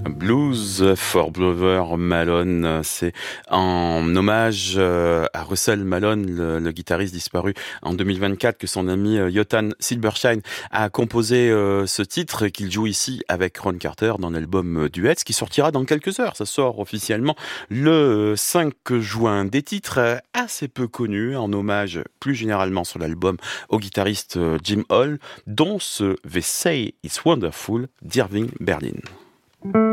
Blues for Brother Malone, c'est en hommage à Russell Malone, le guitariste disparu en 2024, que son ami Jotan Silberstein a composé ce titre qu'il joue ici avec Ron Carter dans l'album Duets, qui sortira dans quelques heures. Ça sort officiellement le 5 juin. Des titres assez peu connus, en hommage plus généralement sur l'album au guitariste Jim Hall, dont ce They Say It's Wonderful d'Irving Berlin.